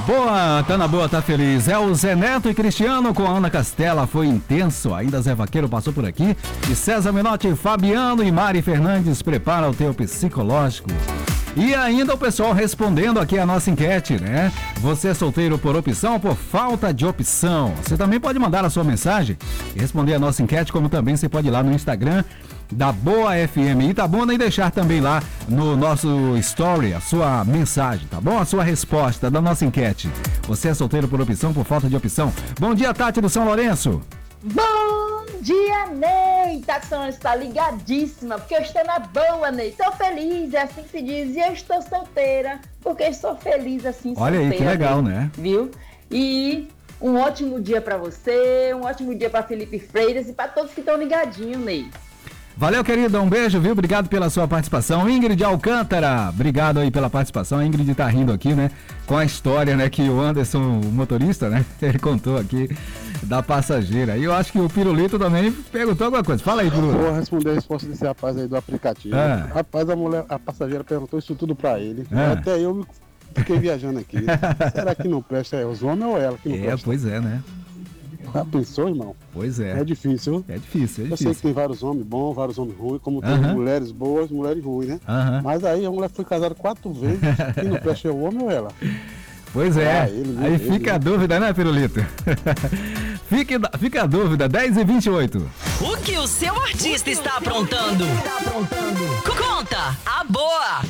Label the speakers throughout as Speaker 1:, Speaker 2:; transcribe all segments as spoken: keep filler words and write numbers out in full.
Speaker 1: Boa, tá na boa, tá feliz. É o Zé Neto e Cristiano com a Ana Castela, foi intenso. Ainda Zé Vaqueiro passou por aqui. E César Menotti, Fabiano e Mari Fernandes, prepara o teu psicológico. E ainda o pessoal respondendo aqui a nossa enquete, né? Você é solteiro por opção ou por falta de opção? Você também pode mandar a sua mensagem e responder a nossa enquete, como também você pode ir lá no Instagram da Boa F M Itabuna e deixar também lá no nosso story a sua mensagem, tá bom? A sua resposta da nossa enquete. Você é solteiro por opção ou por falta de opção? Bom dia, Tati do São Lourenço.
Speaker 2: Bom dia, Ney! Tação está ligadíssima, porque eu estou na boa, Ney. Estou feliz, é assim que se diz. E eu estou solteira, porque estou feliz assim,
Speaker 1: Olha
Speaker 2: solteira.
Speaker 1: aí, que legal,
Speaker 2: Ney,
Speaker 1: né?
Speaker 2: Viu? E um ótimo dia para você, um ótimo dia para Felipe Freitas e para todos que estão ligadinhos, Ney.
Speaker 1: Valeu, querida, um beijo, viu? Obrigado pela sua participação. Ingrid Alcântara, obrigado aí pela participação. A Ingrid tá rindo aqui, né? Com a história, né? Que o Anderson, o motorista, né? Ele contou aqui da passageira. E eu acho que o Pirulito também perguntou alguma coisa. Fala aí, Pirulito.
Speaker 3: Vou responder a resposta desse rapaz aí do aplicativo.
Speaker 1: Ah.
Speaker 3: Rapaz, a mulher, a passageira perguntou isso tudo pra ele.
Speaker 1: Ah.
Speaker 3: Até eu me fiquei viajando aqui. Será que não presta? É os homens ou ela que não
Speaker 1: É,
Speaker 3: presta?
Speaker 1: pois é, né?
Speaker 3: Já pensou, irmão?
Speaker 1: Pois é.
Speaker 3: É difícil.
Speaker 1: É difícil, é
Speaker 3: Eu sei que
Speaker 1: difícil.
Speaker 3: tem vários homens bons, vários homens ruins, como tem
Speaker 1: Aham.
Speaker 3: mulheres boas, mulheres ruins, né?
Speaker 1: Aham.
Speaker 3: Mas aí a mulher foi casada quatro vezes e não presta é o homem ou ela?
Speaker 1: Pois é.
Speaker 3: Ah, ele,
Speaker 1: Aí
Speaker 3: ele,
Speaker 1: fica
Speaker 3: ele.
Speaker 1: a dúvida, né, Pirulito? fica, fica a dúvida, dez e vinte e oito.
Speaker 4: O que o seu artista está aprontando? Conta a boa!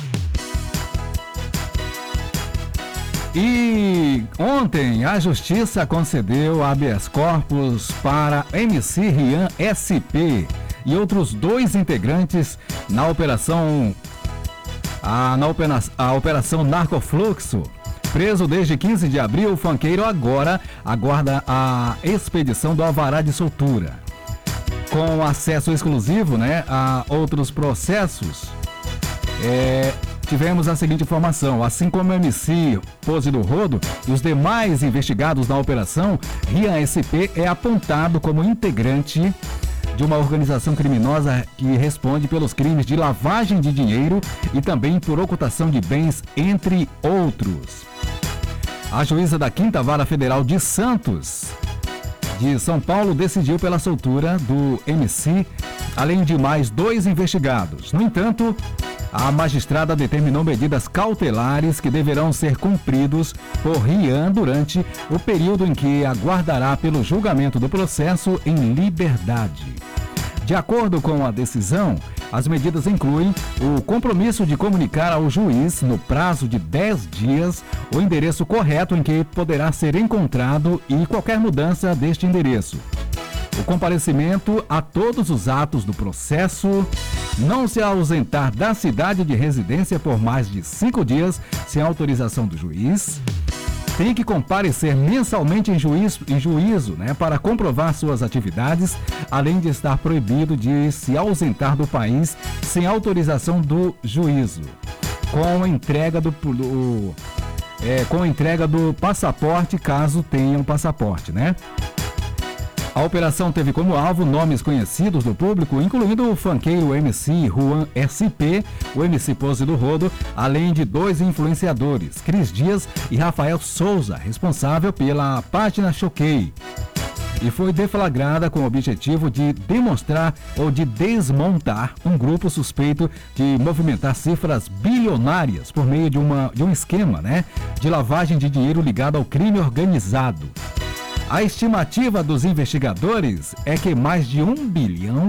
Speaker 1: E ontem a Justiça concedeu habeas corpus para M C Rian S P e outros dois integrantes na operação a, na opera, a operação Narcofluxo. Preso desde quinze de abril, o funkeiro agora aguarda a expedição do alvará de soltura. Com acesso exclusivo, né, a outros processos, é, tivemos a seguinte informação: assim como o M C Pose do Rodo e os demais investigados na operação, Rian S P é apontado como integrante de uma organização criminosa que responde pelos crimes de lavagem de dinheiro e também por ocultação de bens, entre outros. A juíza da Quinta Vara Federal de Santos, de São Paulo, decidiu pela soltura do M C, além de mais dois investigados. No entanto, a magistrada determinou medidas cautelares que deverão ser cumpridos por Rian durante o período em que aguardará pelo julgamento do processo em liberdade. De acordo com a decisão, as medidas incluem o compromisso de comunicar ao juiz, no prazo de dez dias, o endereço correto em que poderá ser encontrado e qualquer mudança deste endereço. O comparecimento a todos os atos do processo, não se ausentar da cidade de residência por mais de cinco dias sem autorização do juiz, tem que comparecer mensalmente em juízo, em juízo né, para comprovar suas atividades, além de estar proibido de se ausentar do país sem autorização do juízo, com a entrega do, do, é, com a entrega do passaporte, caso tenha um passaporte, né? A operação teve como alvo nomes conhecidos do público, incluindo o funkeiro M C Juan S P, o M C Pose do Rodo, além de dois influenciadores, Cris Dias e Rafael Souza, responsável pela página Choquei. E foi deflagrada com o objetivo de demonstrar ou de desmontar um grupo suspeito de movimentar cifras bilionárias por meio de, uma, de um esquema, né, de lavagem de dinheiro ligado ao crime organizado. A estimativa dos investigadores é que mais de um bilhão